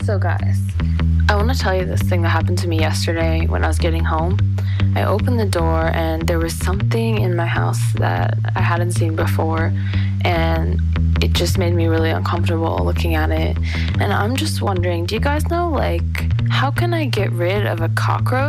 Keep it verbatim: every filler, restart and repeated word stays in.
So, guys, I want to tell you this thing that happened to me yesterday when I was getting home. I opened the door and there was something in my house that I hadn't seen before, and it just made me really uncomfortable looking at it. And I'm just wondering, do you guys know, like, how can I get rid of a cockroach?